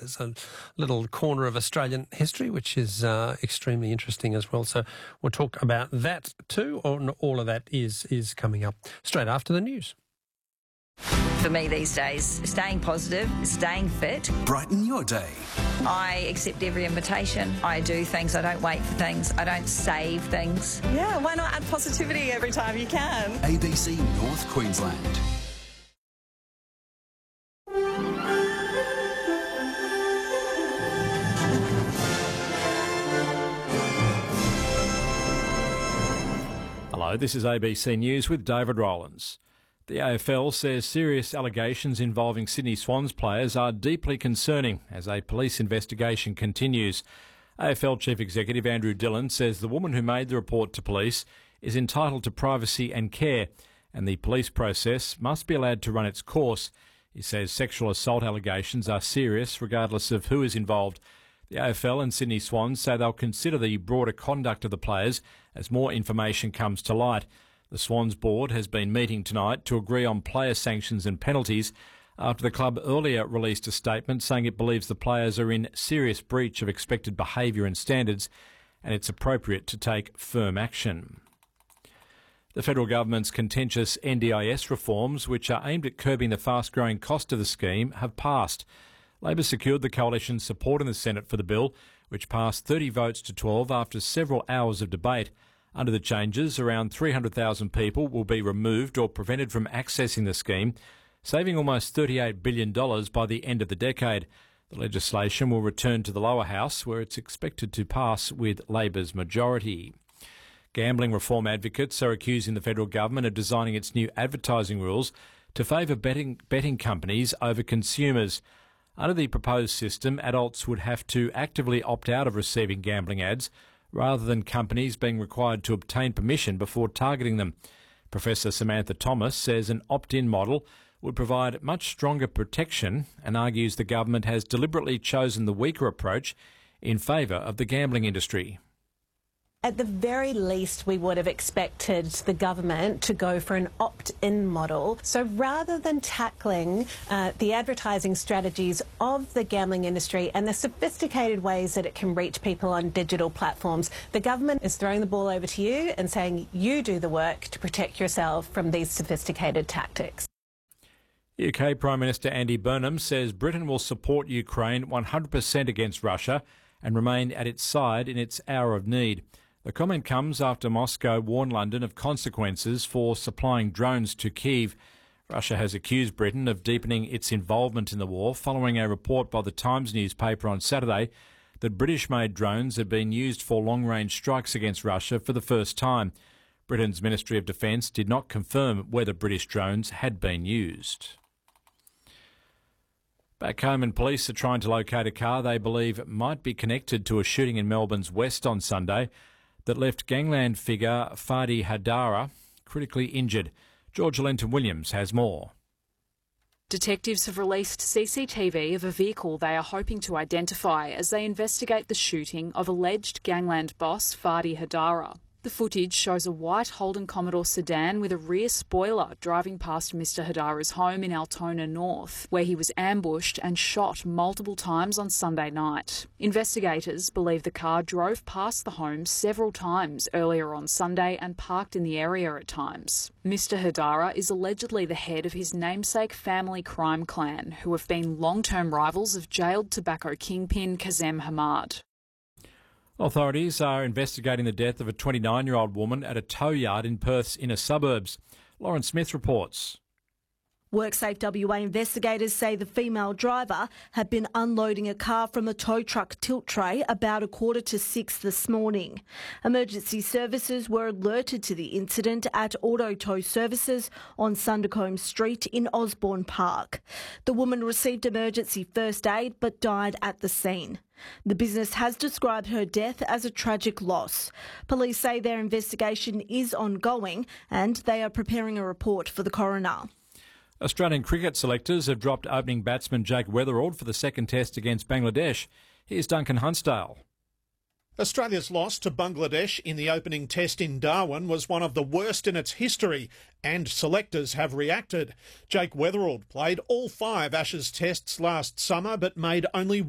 There's a little corner of Australian history, which is extremely interesting as well. So we'll talk about that too. All of that is coming up straight after the news. For me these days, staying positive, staying fit. Brighten your day. I accept every invitation. I do things. I don't wait for things. I don't save things. Yeah, why not add positivity every time you can? ABC North Queensland. Hello, this is ABC News with David Rowlands. The AFL says serious allegations involving Sydney Swans players are deeply concerning as a police investigation continues. AFL Chief Executive Andrew Dillon says the woman who made the report to police is entitled to privacy and care, and the police process must be allowed to run its course. He says sexual assault allegations are serious regardless of who is involved. The AFL and Sydney Swans say they'll consider the broader conduct of the players as more information comes to light. The Swans board has been meeting tonight to agree on player sanctions and penalties after the club earlier released a statement saying it believes the players are in serious breach of expected behaviour and standards and it's appropriate to take firm action. The federal government's contentious NDIS reforms, which are aimed at curbing the fast-growing cost of the scheme, have passed. Labor secured the coalition's support in the Senate for the bill, which passed 30 votes to 12 after several hours of debate. Under the changes, around 300,000 people will be removed or prevented from accessing the scheme, saving almost $38 billion by the end of the decade. The legislation will return to the lower house, where it's expected to pass with Labor's majority. Gambling reform advocates are accusing the federal government of designing its new advertising rules to favour betting companies over consumers. Under the proposed system, adults would have to actively opt out of receiving gambling ads, rather than companies being required to obtain permission before targeting them. Professor Samantha Thomas says an opt-in model would provide much stronger protection and argues the government has deliberately chosen the weaker approach in favour of the gambling industry. At the very least, we would have expected the government to go for an opt-in model. So rather than tackling the advertising strategies of the gambling industry and the sophisticated ways that it can reach people on digital platforms, the government is throwing the ball over to you and saying you do the work to protect yourself from these sophisticated tactics. UK Prime Minister Andy Burnham says Britain will support Ukraine 100% against Russia and remain at its side in its hour of need. The comment comes after Moscow warned London of consequences for supplying drones to Kyiv. Russia has accused Britain of deepening its involvement in the war following a report by the Times newspaper on Saturday that British-made drones had been used for long-range strikes against Russia for the first time. Britain's Ministry of Defence did not confirm whether British drones had been used. Back home, and police are trying to locate a car they believe might be connected to a shooting in Melbourne's West on Sunday that left gangland figure Fadi Haidara critically injured. Georgia Lenton-Williams has more. Detectives have released CCTV of a vehicle they are hoping to identify as they investigate the shooting of alleged gangland boss Fadi Haidara. The footage shows a white Holden Commodore sedan with a rear spoiler driving past Mr Haidara's home in Altona North, where he was ambushed and shot multiple times on Sunday night. Investigators believe the car drove past the home several times earlier on Sunday and parked in the area at times. Mr Haidara is allegedly the head of his namesake family crime clan, who have been long-term rivals of jailed tobacco kingpin Kazem Hamad. Authorities are investigating the death of a 29-year-old woman at a tow yard in Perth's inner suburbs. Lauren Smith reports. WorkSafe WA investigators say the female driver had been unloading a car from a tow truck tilt tray about 5:45 this morning. Emergency services were alerted to the incident at Auto Tow Services on Sundercombe Street in Osborne Park. The woman received emergency first aid but died at the scene. The business has described her death as a tragic loss. Police say their investigation is ongoing and they are preparing a report for the coroner. Australian cricket selectors have dropped opening batsman Jake Weatherald for the second test against Bangladesh. Here's Duncan Hunstdale. Australia's loss to Bangladesh in the opening test in Darwin was one of the worst in its history, and selectors have reacted. Jake Weatherald played all 5 Ashes tests last summer but made only